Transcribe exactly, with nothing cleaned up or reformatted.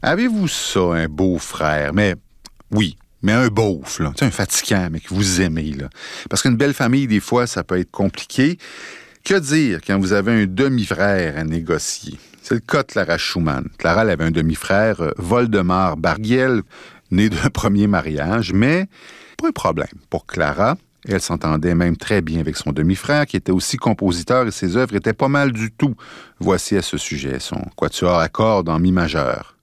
Avez-vous ça, un beau-frère? Mais oui, mais un beauf, là. Tu sais, un fatigant, mais que vous aimez, là. Parce qu'une belle famille, des fois, ça peut être compliqué. Que dire quand vous avez un demi-frère à négocier? C'est le cas de Clara Schumann. Clara, elle avait un demi-frère, Woldemar Bargiel, né d'un premier mariage, mais pas un problème. Pour Clara, elle s'entendait même très bien avec son demi-frère, qui était aussi compositeur, et ses œuvres étaient pas mal du tout. Voici à ce sujet son quatuor à cordes en mi majeur.